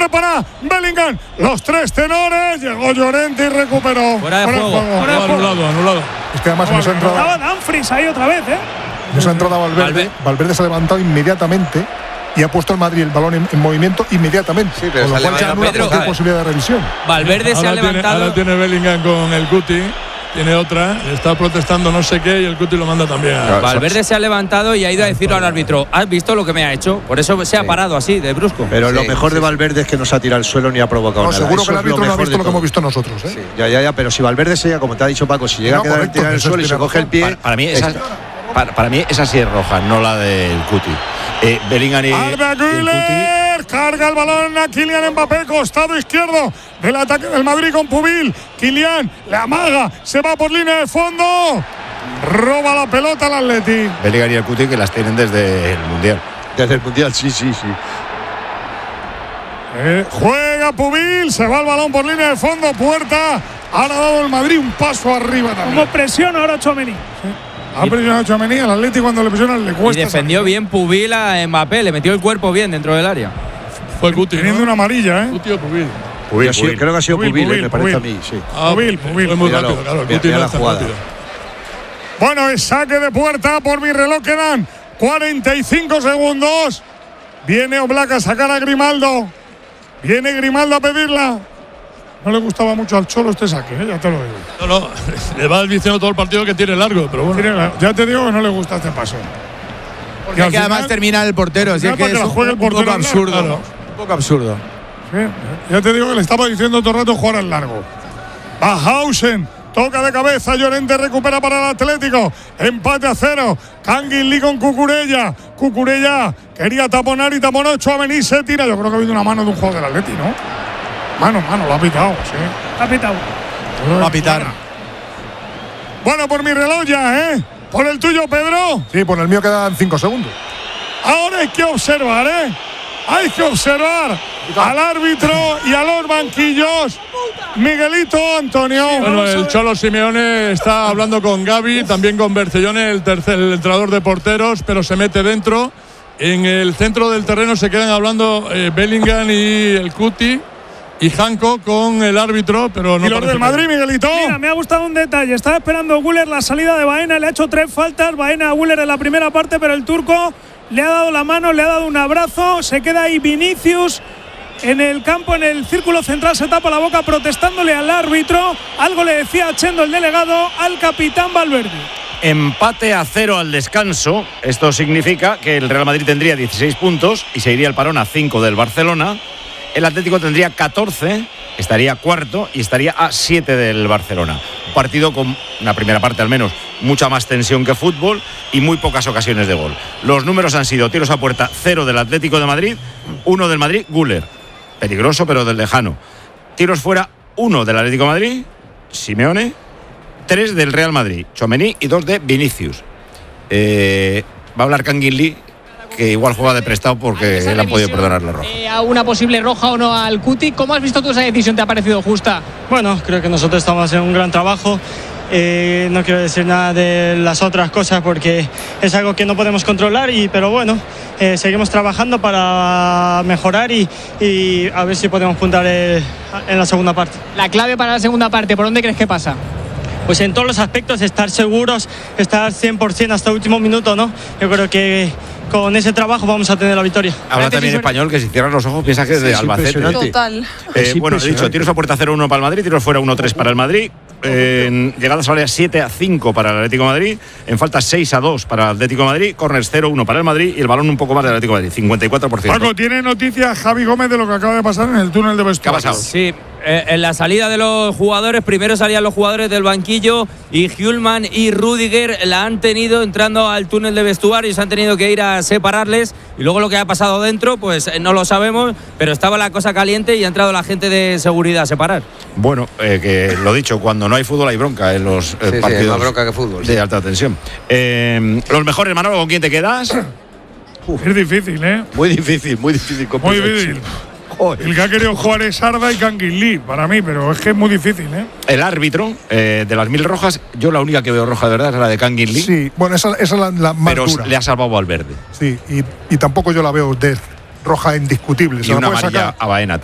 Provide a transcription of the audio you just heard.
para Bellingham. Los tres tenores. Llegó Llorente y recuperó. Fuera de juego. Anulado. Es que además nos ha entrado. Estaba Dumfries ahí otra vez, Nos ha entrado Valverde. Valverde se ha levantado inmediatamente y ha puesto el Madrid el balón en movimiento inmediatamente. Sí, pero con lo cual se anula cualquier posibilidad de revisión. Valverde se ha levantado. Ahora tiene Bellingham con el Cuti. Tiene otra, está protestando no sé qué y el Cuti lo manda también. Valverde se ha levantado y ha ido a decirlo al árbitro: ¿has visto lo que me ha hecho? Por eso se ha parado así, de brusco. Pero lo mejor de Valverde es que no se ha tirado al suelo ni ha provocado nada. Seguro eso que el árbitro no ha visto lo que hemos visto nosotros. Sí, ya, pero si Valverde se llega, como te ha dicho Paco, si llega a quedar tirado en el suelo y se coge el pie. Para mí esa sí es roja, no la del Cuti. Bellingham y Cuti. Carga el balón a Kylian Mbappé, costado izquierdo del ataque del Madrid con Pubil. Kylian le amaga, se va por línea de fondo, roba la pelota al Atleti. Bellingham y el Cuti que las tienen desde el Mundial. Desde el Mundial, sí. Juega Pubil, se va el balón por línea de fondo, Puerta. Ahora ha dado el Madrid un paso arriba también. Como presiona ahora Tchouaméni. Ha presionado a Tchouaméni, al Atleti cuando le presionan le cuesta. Y defendió bien Pubil a Mbappé, le metió el cuerpo bien dentro del área. Fue Cuti, teniendo una amarilla, Cuti o Pubil. Creo que ha sido Pubil, me parece a mí, sí. Pubil. Fue muy rápido, claro. El Cuti no está rápido. Bueno, es saque de Puerta. Por mi reloj quedan 45 segundos. Viene Oblak a sacar a Grimaldo. Viene Grimaldo a pedirla. No le gustaba mucho al Cholo este saque, ya te lo digo. No, le va diciendo todo el partido que tiene largo, pero bueno. Ya te digo que no le gusta este paso. Porque que además termina el portero, así que es un poco absurdo. Claro. Un poco absurdo. Sí, ya te digo que le estaba diciendo todo el rato jugar al largo. Bajhausen, toca de cabeza, Llorente recupera para el Atlético. Empate a 0. Kangin Lee con Cucurella. Cucurella quería taponar y taponó. Tchouaméni se tira. Yo creo que ha habido una mano de un juego del Atlético, ¿no? Mano, lo ha pitado, sí. Ha pitado. Va a pitar. Bueno, por mi reloj ya, Por el tuyo, Pedro. Sí, por el mío quedan 5 segundos. Ahora hay que observar, Hay que observar al árbitro y a los banquillos. Miguelito, Antonio. Bueno, el Cholo Simeone está hablando con Gavi, también con Bercellone, el entrenador de porteros, pero se mete dentro. En el centro del terreno se quedan hablando Bellingham y el Cuti. Y Janko con el árbitro, pero no. ¿Y los del Madrid, Miguelito? Mira, me ha gustado un detalle. Estaba esperando Güler la salida de Baena, le ha hecho 3 faltas. Baena a Güler en la primera parte, pero el turco le ha dado la mano, le ha dado un abrazo. Se queda ahí Vinicius en el campo, en el círculo central, se tapa la boca protestándole al árbitro. Algo le decía a Chendo, el delegado, al capitán Valverde. Empate a 0 al descanso. Esto significa que el Real Madrid tendría 16 puntos y se iría el parón a 5 del Barcelona. El Atlético tendría 14, estaría cuarto y estaría a 7 del Barcelona. Un partido con una primera parte al menos mucha más tensión que fútbol y muy pocas ocasiones de gol. Los números han sido tiros a puerta 0 del Atlético de Madrid, 1 del Madrid, Güler. Peligroso pero del lejano. Tiros fuera 1 del Atlético de Madrid, Simeone, 3 del Real Madrid, Tchouaméni y 2 de Vinicius. Va a hablar Kangin Lee, que igual juega de prestado porque él ha podido perdonar la roja. A una posible roja o no al Cuti. ¿Cómo has visto tú esa decisión? ¿Te ha parecido justa? Bueno, creo que nosotros estamos haciendo un gran trabajo. No quiero decir nada de las otras cosas porque es algo que no podemos controlar, pero bueno, seguimos trabajando para mejorar y a ver si podemos puntuar en la segunda parte. La clave para la segunda parte, ¿por dónde crees que pasa? Pues en todos los aspectos, estar seguros, estar 100% hasta el último minuto, ¿no? Yo creo que con ese trabajo vamos a tener la victoria. Habla también español, que si cierras los ojos piensas que es de Albacete. Total. Bueno, he dicho, tiros a puerta 0-1 para el Madrid, tiros fuera 1-3 para el Madrid. En llegadas al área 7-5 para el Atlético de Madrid, en faltas 6-2 para el Atlético de Madrid, corners 0-1 para el Madrid y el balón un poco más del Atlético de Madrid, 54%. Paco, ¿tiene noticias Javi Gómez de lo que acaba de pasar en el túnel de vestuario? ¿Qué ha pasado? Sí, en la salida de los jugadores, primero salían los jugadores del banquillo y Hjulman y Rudiger la han tenido entrando al túnel de vestuario y se han tenido que ir a separarles. Y luego lo que ha pasado dentro, pues no lo sabemos, pero estaba la cosa caliente y ha entrado la gente de seguridad a separar. Bueno, que lo dicho, cuando no hay fútbol hay bronca en los partidos. Sí, más bronca que fútbol. De alta tensión. Los mejores, Manolo, ¿con quién te quedas? Es difícil, Muy difícil. Muy difícil. El que ha querido jugar es Arda y Kangin Lee para mí, pero es que es muy difícil, El árbitro de las 1000 rojas, yo la única que veo roja de verdad es la de Kangin Lee. Sí, bueno, esa es la más pero dura. Le ha salvado al verde. Sí, y tampoco yo la veo de roja indiscutible. Y una amarilla a Baena.